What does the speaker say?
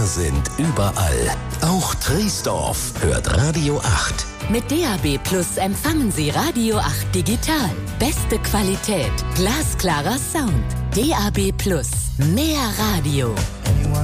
sind überall. Auch Triesdorf hört Radio 8. Mit DAB Plus empfangen Sie Radio 8 digital. Beste Qualität, glasklarer Sound. DAB Plus, mehr Radio.